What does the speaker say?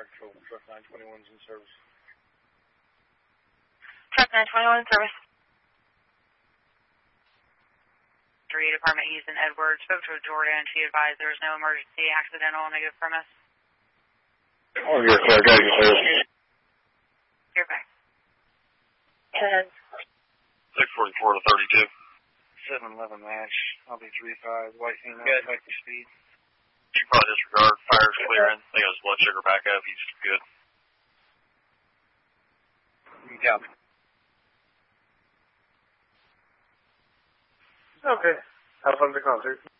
Fire Control, Truck 921's in service. Truck 921 in service. 3 Department Houston Edwards. Spoke to Jordan. She advised there was no emergency, accidental, negative premise. Oh, you're clear. Go ahead, service. You're back. 10. 644 to 32. 711 match. I'll be 3-5. White female. Good. Back to speed. You probably disregard. Fire's clearing. I think it was blood sugar back up. He's good. You copy. Okay. Have fun at the concert.